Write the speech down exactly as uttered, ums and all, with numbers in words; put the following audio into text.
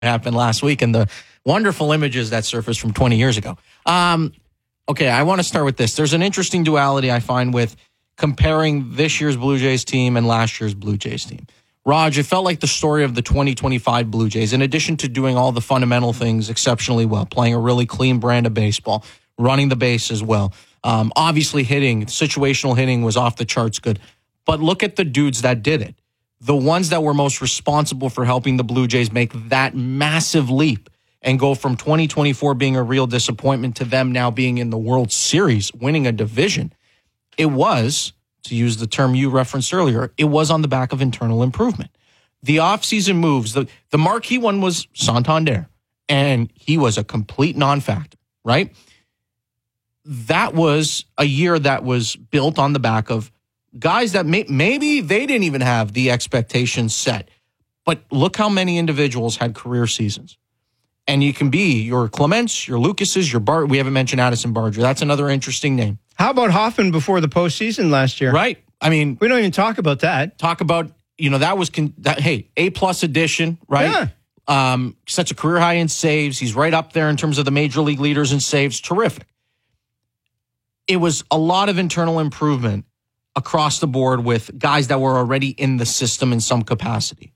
happened last week and the wonderful images that surfaced from twenty years ago. Um, okay, I want to start with this. There's an interesting duality I find with comparing this year's Blue Jays team and last year's Blue Jays team. Raj, it felt like the story of the twenty twenty-five Blue Jays, in addition to doing all the fundamental things exceptionally well, playing a really clean brand of baseball, running the base as well. Um, obviously hitting, situational hitting was off the charts good. But look at the dudes that did it. The ones that were most responsible for helping the Blue Jays make that massive leap and go from twenty twenty-four being a real disappointment to them now being in the World Series, winning a division. It was, to use the term you referenced earlier, it was on the back of internal improvement. The offseason moves, the, the marquee one was Santander, and he was a complete non-factor, right? That was a year that was built on the back of guys that may, maybe they didn't even have the expectations set. But look how many individuals had career seasons. And you can be your Clements, your Lucases, your Bart. We haven't mentioned Addison Barger. That's another interesting name. How about Hoffman before the postseason last year? Right. I mean, we don't even talk about that. Talk about, you know, that was, con- that, hey, A-plus addition, right? Yeah. Um, such a career high in saves. He's right up there in terms of the major league leaders in saves. Terrific. It was a lot of internal improvement across the board with guys that were already in the system in some capacity.